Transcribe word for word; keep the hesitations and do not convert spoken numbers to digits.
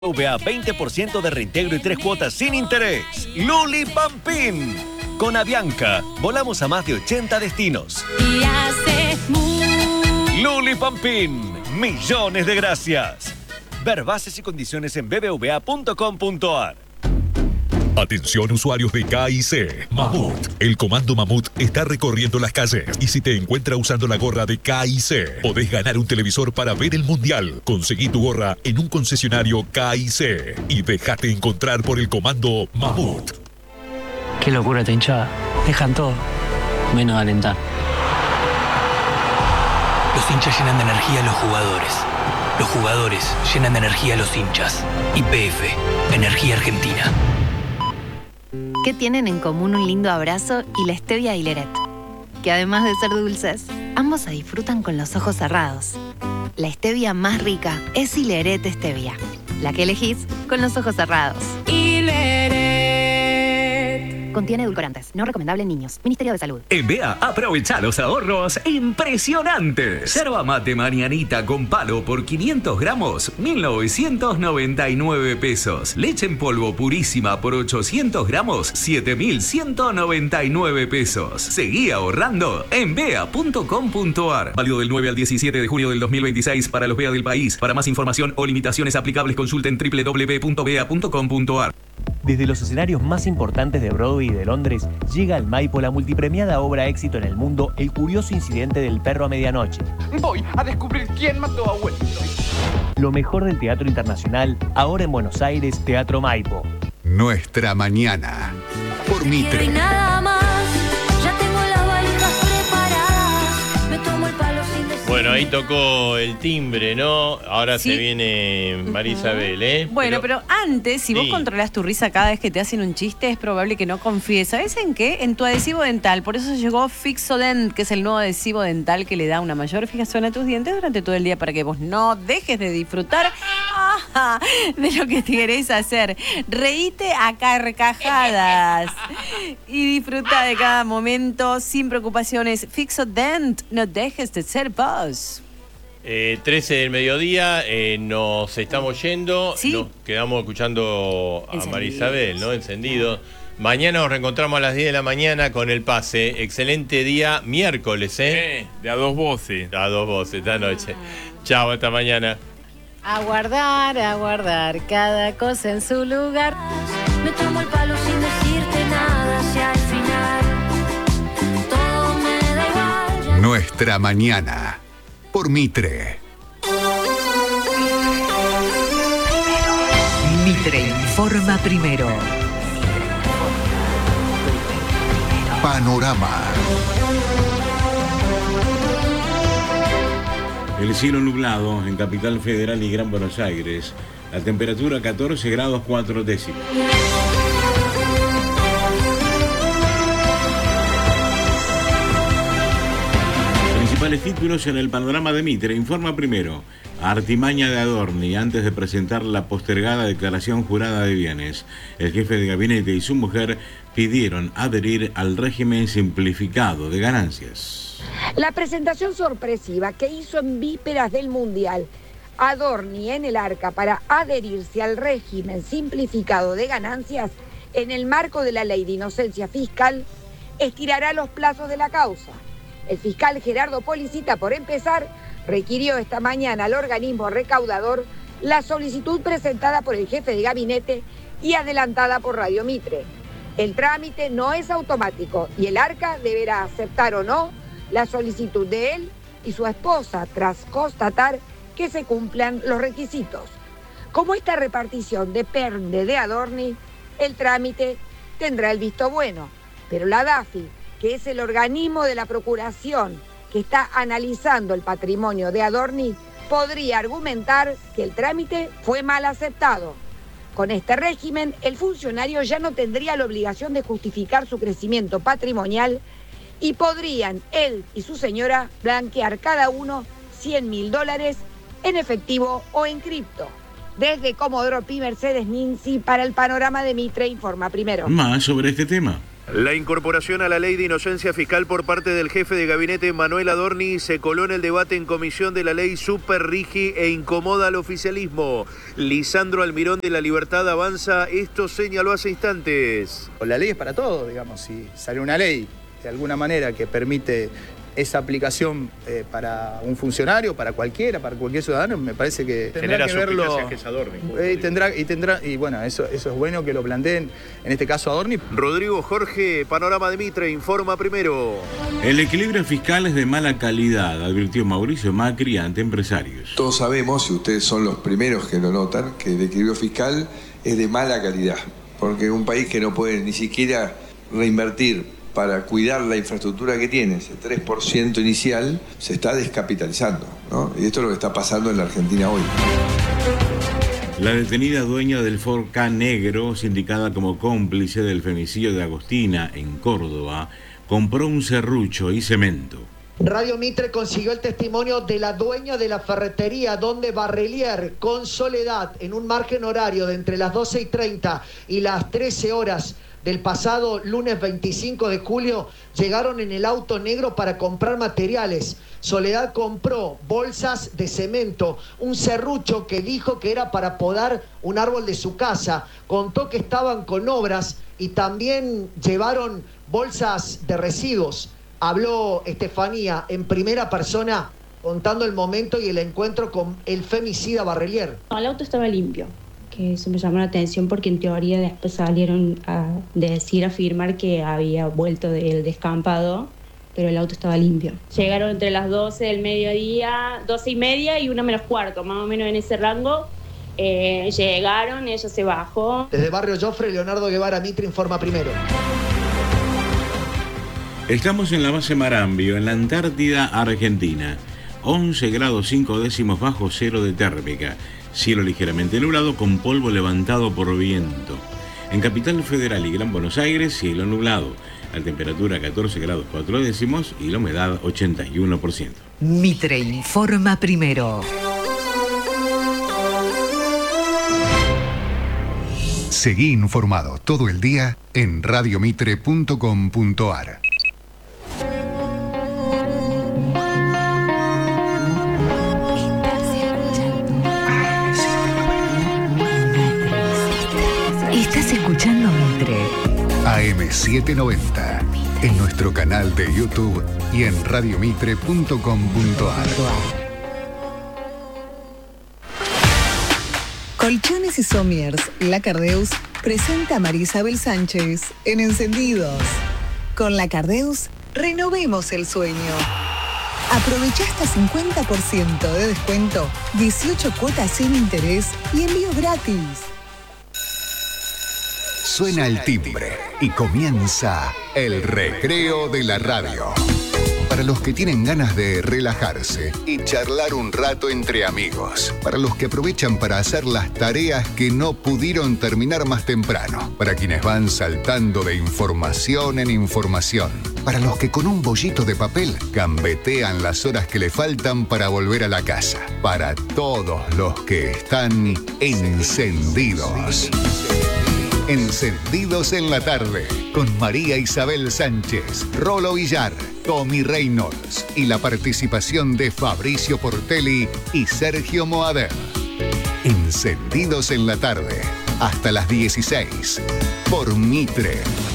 V A veinte por ciento de reintegro y tres cuotas sin interés. Luli Pampín. Con Avianca, volamos a más de ochenta destinos. Y hace muy... Luli Pampín. Millones de gracias. Ver bases y condiciones en b b v a punto com punto a r. Atención usuarios de K I C. Mamut. El comando Mamut está recorriendo las calles y si te encuentra usando la gorra de K I C, podés ganar un televisor para ver el mundial. Conseguí tu gorra en un concesionario K I C y dejate encontrar por el comando Mamut. Qué locura esta hinchada. Dejan todo, menos alentar. Los hinchas llenan de energía a los jugadores. Los jugadores llenan de energía a los hinchas. Y P F, Energía Argentina. ¿Qué tienen en común un lindo abrazo y la stevia Hileret? Que además de ser dulces, ambos se disfrutan con los ojos cerrados. La stevia más rica es Hileret Stevia, la que elegís con los ojos cerrados. Hileret. Contiene edulcorantes, no recomendable en niños. Ministerio de Salud. En B E A, aprovecha los ahorros impresionantes. Yerba mate Marianita con palo por quinientos gramos, mil novecientos noventa y nueve pesos. Leche en polvo purísima por ochocientos gramos, siete mil ciento noventa y nueve pesos. Seguí ahorrando en b e a punto com punto a r. Válido del nueve al diecisiete de junio del dos mil veintiséis para los B E A del país. Para más información o limitaciones aplicables, consulten doble u doble u doble u punto b e a punto com punto a r. Desde los escenarios más importantes de Broadway y de Londres, llega al Maipo la multipremiada obra éxito en el mundo, El curioso incidente del perro a medianoche. Voy a descubrir quién mató a Wellington. Lo mejor del teatro internacional, ahora en Buenos Aires, Teatro Maipo. Nuestra mañana, por Mitre. Y nada más, ya tengo las valijas preparadas. Me tomo el palo sin decir. Bueno, ahí tocó el timbre, ¿no? Ahora Sí. se viene María Isabel, ¿eh? Bueno, pero, pero antes, si vos Sí. controlás tu risa cada vez que te hacen un chiste, es probable que no confíes. ¿Sabés en qué? En tu adhesivo dental. Por eso llegó Fixodent, que es el nuevo adhesivo dental que le da una mayor fijación a tus dientes durante todo el día para que vos no dejes de disfrutar ah, de lo que querés hacer. Reíte a carcajadas y disfruta de cada momento sin preocupaciones. Fixodent, no dejes de ser vos. Eh, trece del mediodía, eh, nos estamos yendo, Sí. nos quedamos escuchando a Encendidos. María Isabel, ¿no? Encendido. Mañana nos reencontramos a las diez de la mañana con el pase. Excelente día, miércoles, ¿eh? Eh, de a dos voces. A dos voces esta noche. Chao, hasta mañana. Aguardar, aguardar, cada cosa en su lugar. Me tomo el palo sin decirte nada. Si al final todo me da igual. Ya Nuestra mañana, por Mitre. Mitre informa primero. Panorama. El cielo nublado en Capital Federal y Gran Buenos Aires. La temperatura catorce grados cuatro décimas. Principales títulos en el panorama de Mitre. Informa primero. Artimaña de Adorni antes de presentar la postergada declaración jurada de bienes. El jefe de gabinete y su mujer pidieron adherir al régimen simplificado de ganancias. La presentación sorpresiva que hizo en vísperas del Mundial Adorni en el Arca para adherirse al régimen simplificado de ganancias en el marco de la ley de inocencia fiscal estirará los plazos de la causa. El fiscal Gerardo Policita, por empezar, requirió esta mañana al organismo recaudador la solicitud presentada por el jefe de gabinete y adelantada por Radio Mitre. El trámite no es automático y el Arca deberá aceptar o no la solicitud de él y su esposa tras constatar que se cumplan los requisitos. Como esta repartición depende de Adorni, el trámite tendrá el visto bueno, pero la DAFI, que es el organismo de la Procuración que está analizando el patrimonio de Adorni, podría argumentar que el trámite fue mal aceptado. Con este régimen, el funcionario ya no tendría la obligación de justificar su crecimiento patrimonial y podrían él y su señora blanquear cada uno cien mil dólares en efectivo o en cripto. Desde Comodoro Pi, Mercedes Ninzi, para el panorama de Mitre, informa primero. Más sobre este tema. La incorporación a la ley de inocencia fiscal por parte del jefe de gabinete Manuel Adorni se coló en el debate en comisión de la ley super rigi e incomoda al oficialismo. Lisandro Almirón de La Libertad Avanza esto señaló hace instantes. La ley es para todos, digamos, si sale una ley de alguna manera que permite esa aplicación eh, para un funcionario, para cualquiera, para cualquier ciudadano, me parece que tendrá que verlo. Que es Adorni, eh, tendrá, y tendrá, y bueno, eso, eso es bueno que lo planteen, en este caso Adorni. Rodrigo Jorge, Panorama de Mitre, informa primero. El equilibrio fiscal es de mala calidad, advirtió Mauricio Macri ante empresarios. Todos sabemos, y ustedes son los primeros que lo notan, que el equilibrio fiscal es de mala calidad, porque un país que no puede ni siquiera reinvertir para cuidar la infraestructura que tiene, ese tres por ciento inicial, se está descapitalizando, ¿no? Y esto es lo que está pasando en la Argentina hoy. La detenida dueña del Ford Ka negro, sindicada como cómplice del femicidio de Agostina en Córdoba, compró un serrucho y cemento. Radio Mitre consiguió el testimonio de la dueña de la ferretería donde Barrelier, con Soledad, en un margen horario de entre las doce y treinta y las trece horas del pasado lunes veinticinco de julio, llegaron en el auto negro para comprar materiales. Soledad compró bolsas de cemento, un serrucho que dijo que era para podar un árbol de su casa, contó que estaban con obras y también llevaron bolsas de residuos. Habló Estefanía en primera persona contando el momento y el encuentro con el femicida Barrelier. El auto estaba limpio, que eso me llamó la atención porque en teoría después salieron a decir, afirmar que había vuelto del descampado, pero el auto estaba limpio. Llegaron entre las doce del mediodía, doce y media y una menos cuarto, más o menos en ese rango. Eh, llegaron, ella se bajó. Desde Barrio Jofre, Leonardo Guevara, Mitre informa primero. Estamos en la base Marambio, en la Antártida Argentina. once grados cinco décimos bajo cero de térmica. Cielo ligeramente nublado con polvo levantado por viento. En Capital Federal y Gran Buenos Aires, cielo nublado. La temperatura catorce grados cuatro décimos y la humedad ochenta y uno por ciento. Mitre informa primero. Seguí informado todo el día en radio mitre punto com punto ar. Estás escuchando Mitre. A M setecientos noventa. En nuestro canal de YouTube y en radio mitre punto com punto ar. Colchones y Somiers, La Cardeus presenta a María Isabel Sánchez en Encendidos. Con La Cardeus, renovemos el sueño. Aprovecha hasta cincuenta por ciento de descuento, dieciocho cuotas sin interés y envío gratis. Suena el timbre y comienza el recreo de la radio. Para los que tienen ganas de relajarse y charlar un rato entre amigos. Para los que aprovechan para hacer las tareas que no pudieron terminar más temprano. Para quienes van saltando de información en información. Para los que con un bollito de papel gambetean las horas que le faltan para volver a la casa. Para todos los que están encendidos. Encendidos en la tarde, con María Isabel Sánchez, Rolo Villar, Tommy Reynolds y la participación de Fabricio Portelli y Sergio Moader. Encendidos en la tarde, hasta las dieciséis, por Mitre.